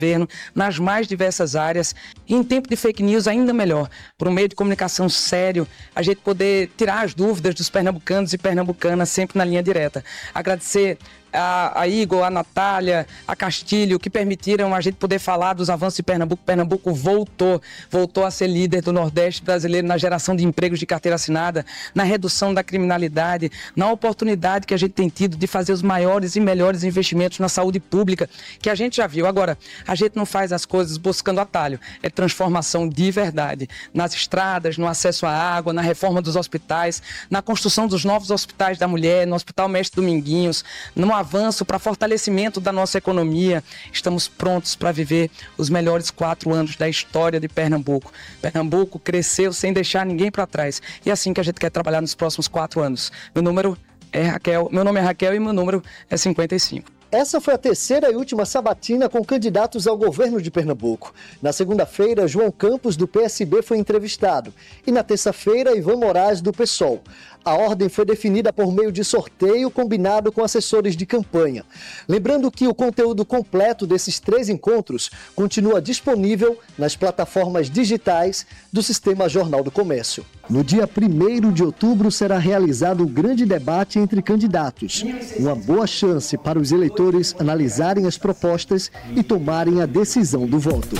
governo, nas mais diversas áreas, e em tempo de fake news ainda melhor, por um meio de comunicação sério, a gente poder tirar as dúvidas dos pernambucanos e pernambucanas sempre na linha direta. Agradecer a Igor, a Natália, a Castilho, que permitiram a gente poder falar dos avanços de Pernambuco. Pernambuco voltou a ser líder do Nordeste brasileiro na geração de empregos de carteira assinada, na redução da criminalidade, na oportunidade que a gente tem tido de fazer os maiores e melhores investimentos na saúde pública, que a gente já viu. Agora, a gente não faz as coisas buscando atalho, é transformação de verdade, nas estradas, no acesso à água, na reforma dos hospitais, na construção dos novos hospitais da mulher, no Hospital Mestre Dominguinhos, num avanço para fortalecimento da nossa economia. Estamos prontos para viver os melhores 4 anos da história de Pernambuco. Pernambuco cresceu sem deixar ninguém para trás. E é assim que a gente quer trabalhar nos próximos 4 anos. Meu nome é Raquel e meu número é 55. Essa foi a terceira e última sabatina com candidatos ao governo de Pernambuco. Na segunda-feira, João Campos, do PSB, foi entrevistado. E na terça-feira, Ivan Moraes, do PSOL. A ordem foi definida por meio de sorteio combinado com assessores de campanha. Lembrando que o conteúdo completo desses 3 encontros continua disponível nas plataformas digitais do Sistema Jornal do Comércio. No dia 1º de outubro será realizado o grande debate entre candidatos. Uma boa chance para os eleitores analisarem as propostas e tomarem a decisão do voto.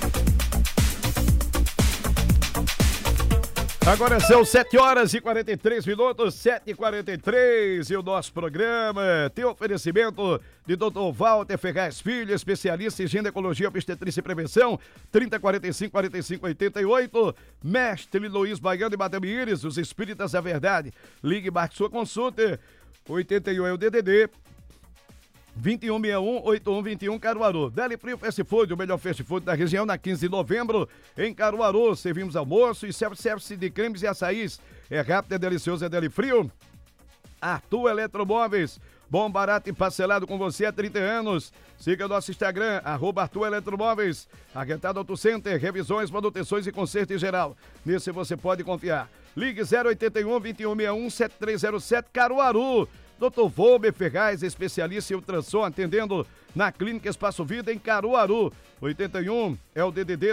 Agora são 7h43, 7h43, e o nosso programa tem oferecimento de Dr. Walter Ferraz Filho, especialista em ginecologia, obstetrícia e prevenção, 3045-4588, Mestre Luiz Baiano e Madame Iris, os Espíritas da Verdade. Ligue e marque sua consulta, 81 é o DDD, 2161-8121 Caruaru. Deli Frio Fast Food, o melhor fast food da região, na 15 de novembro, em Caruaru. Servimos almoço e self-service de cremes e açaís. É rápido, é delicioso, é Deli Frio. Arthur Eletromóveis, bom, barato e parcelado com você há 30 anos. Siga nosso Instagram, @Arthur Eletromóveis. Arquetado Auto Center, revisões, manutenções e conserto em geral. Nesse você pode confiar. Ligue 081-2161-7307 Caruaru. Dr. Volber Ferraz, especialista em ultrassom, atendendo na Clínica Espaço Vida, em Caruaru. 81 é o DDD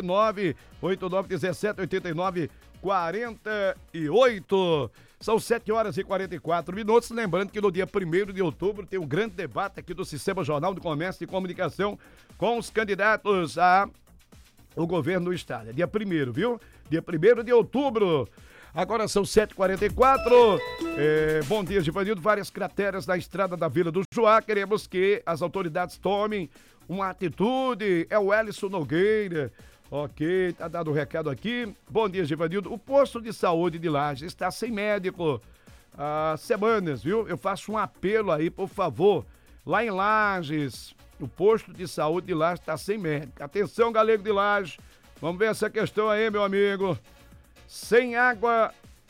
989178948. São 7h44. Lembrando que no dia 1º de outubro tem um grande debate aqui do Sistema Jornal do Comércio e Comunicação com os candidatos ao governo do estado. É dia 1º, viu? Dia 1º de outubro. Agora são 7h44. Bom dia, Givanildo. Várias crateras na estrada da Vila do Joá. Queremos que as autoridades tomem uma atitude. É o Ellison Nogueira. Ok, tá dado o recado aqui. Bom dia, Givanildo. O posto de saúde de Lages está sem médico há semanas, viu? Eu faço um apelo aí, por favor. Lá em Lages, o posto de saúde de Lages está sem médico. Atenção, galego de Lages. Vamos ver essa questão aí, meu amigo. Sem água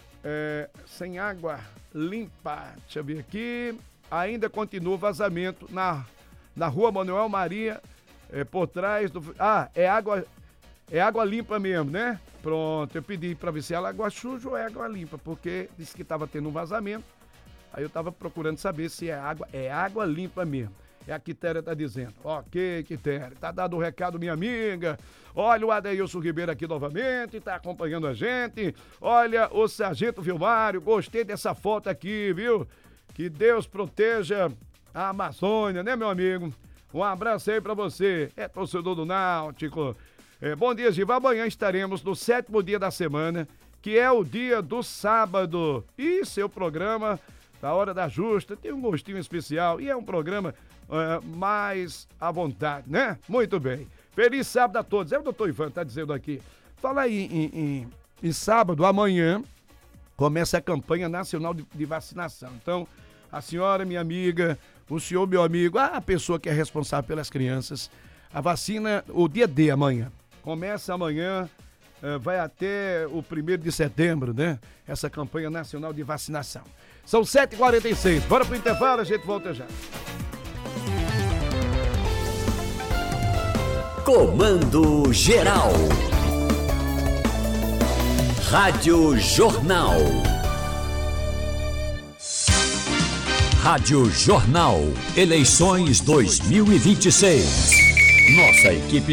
limpa, deixa eu ver aqui, ainda continua vazamento na rua Manuel Maria, por trás do... é água limpa mesmo, né? Pronto, eu pedi para ver se é água suja ou é água limpa, porque disse que estava tendo um vazamento, aí eu estava procurando saber se é água limpa mesmo. É a Quitéria tá dizendo. Ok, Quitéria, tá dado o recado, minha amiga. Olha o Adeilson Ribeiro aqui novamente, tá acompanhando a gente. Olha o Sargento Vilmário, gostei dessa foto aqui, viu? Que Deus proteja a Amazônia, né, meu amigo? Um abraço aí pra você. É torcedor do Náutico. Bom dia, Giva. Amanhã estaremos no 7º dia da semana, que é o dia do sábado. E seu programa, da Hora da Justa, tem um gostinho especial e é um programa mais à vontade, né? Muito bem. Feliz sábado a todos. É o doutor Ivan tá dizendo aqui. Fala aí em sábado, amanhã, começa a campanha nacional de vacinação. Então, a senhora, minha amiga, o senhor, meu amigo, a pessoa que é responsável pelas crianças, a vacina, o dia D amanhã. Começa amanhã, vai até o 1º de setembro, né? Essa campanha nacional de vacinação. São 7h46. Bora pro intervalo, a gente volta já. Comando Geral. Rádio Jornal. Rádio Jornal. Eleições 2026. Nossa equipe